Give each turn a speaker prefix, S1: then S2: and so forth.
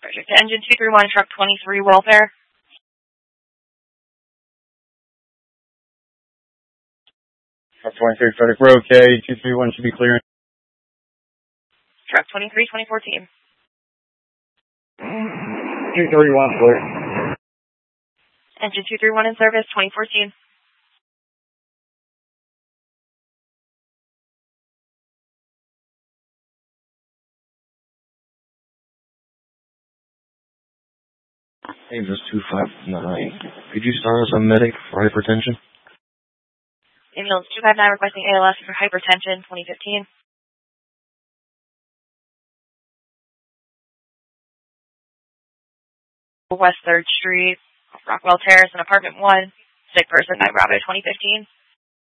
S1: Project to engine 231, truck 23, welfare.
S2: Truck 23, Frederick Road, K231 should be clearing.
S1: Truck 23, 2014.
S2: 231 clear.
S1: Engine 231 in service, 2014.
S3: Avis 259. Could you start us a medic for hypertension?
S1: Ambulance 259 requesting ALS for hypertension, 2015. West 3rd Street, Rockwell Terrace, in apartment 1. Sick person, 9 Bravo, 2015.